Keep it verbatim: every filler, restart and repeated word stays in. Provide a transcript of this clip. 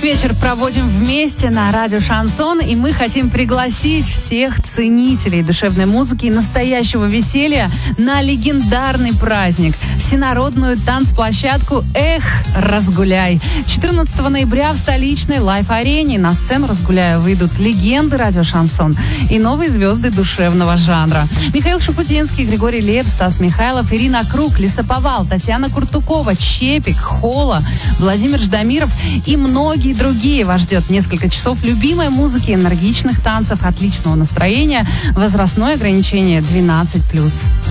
Вечер проводим вместе на радио «Шансон», и мы хотим пригласить всех ценителей душевной музыки и настоящего веселья на легендарный праздник – всенародную танцплощадку «Эх, разгуляй». четырнадцатого ноября в столичной лайф-арене на сцену «Разгуляю» выйдут легенды радио «Шансон» и новые звезды душевного жанра. Михаил Шуфутинский, Григорий Лепс, Стас Михайлов, Ирина Круг, Лесоповал, Татьяна Куртукова, Чепик, Хола, Владимир Ждамиров и многие другие. Вас ждет несколько часов любимой музыки, энергичных танцев, отличного настроения, возрастное ограничение двенадцать плюс.